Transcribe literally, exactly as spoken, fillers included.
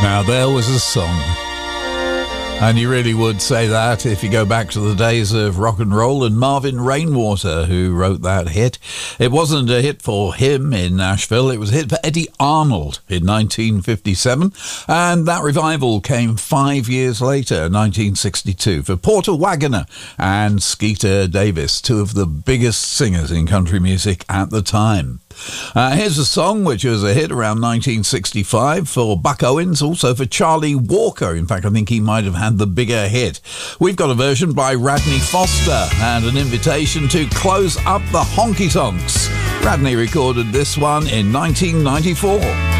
Now there was a song, and you really would say that if you go back to the days of rock and roll and Marvin Rainwater, who wrote that hit. It wasn't a hit for him in Nashville, it was a hit for Eddie Arnold in nineteen fifty-seven, and that revival came five years later, nineteen sixty-two, for Porter Wagoner and Skeeter Davis, two of the biggest singers in country music at the time. Uh, here's a song which was a hit around nineteen sixty-five for Buck Owens, also for Charlie Walker. In fact, I think he might have had the bigger hit. We've got a version by Radney Foster and an invitation to close up the honky tonks. Radney recorded this one in nineteen ninety-four.